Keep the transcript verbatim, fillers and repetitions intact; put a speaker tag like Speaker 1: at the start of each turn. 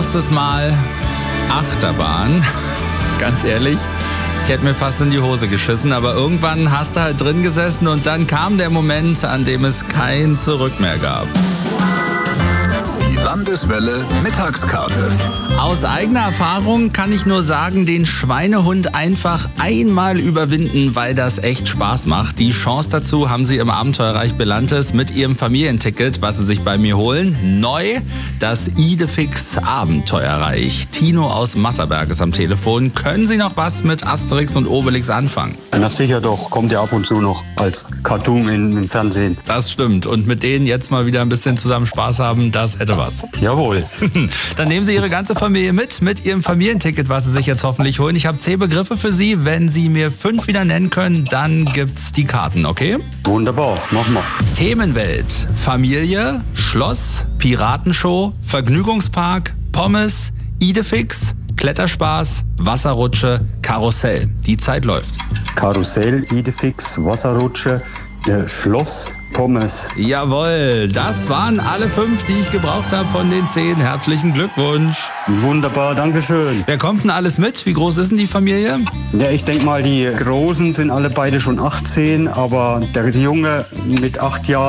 Speaker 1: erstes Mal Achterbahn. Ganz ehrlich, ich hätte mir fast in die Hose geschissen, aber irgendwann hast du halt drin gesessen und dann kam der Moment, an dem es kein Zurück mehr gab.
Speaker 2: Die Landeswelle Mittagskarte.
Speaker 1: Aus eigener Erfahrung kann ich nur sagen, den Schweinehund einfach einmal überwinden, weil das echt Spaß macht. Die Chance dazu haben Sie im Abenteuerreich Belantes mit Ihrem Familienticket, was Sie sich bei mir holen. Neu das Idefix Abenteuerreich. Tino aus Masserberg ist am Telefon. Können Sie noch was mit Asterix und Obelix anfangen?
Speaker 3: Na sicher doch, kommt ja ab und zu noch als Cartoon in, im Fernsehen.
Speaker 1: Das stimmt. Und mit denen jetzt mal wieder ein bisschen zusammen Spaß haben, das hätte was.
Speaker 3: Jawohl.
Speaker 1: Dann nehmen Sie Ihre ganze Familie mit, mit Ihrem Familienticket, was Sie sich jetzt hoffentlich holen. Ich habe zehn Begriffe für Sie. Wenn Sie mir fünf wieder nennen können, dann gibt's die Karten, okay?
Speaker 3: Wunderbar, machen wir.
Speaker 1: Themenwelt: Familie, Schloss, Piratenshow, Vergnügungspark, Pommes, Idefix, Kletterspaß, Wasserrutsche, Karussell. Die Zeit läuft.
Speaker 3: Karussell, Idefix, Wasserrutsche, äh, Schloss, Pommes.
Speaker 1: Jawohl, das waren alle fünf, die ich gebraucht habe von den zehn. Herzlichen Glückwunsch.
Speaker 3: Wunderbar, Dankeschön.
Speaker 1: Wer kommt denn alles mit? Wie groß ist denn die Familie?
Speaker 3: Ja, ich denke mal, die Großen sind alle beide schon achtzehn, aber der Junge mit acht Jahren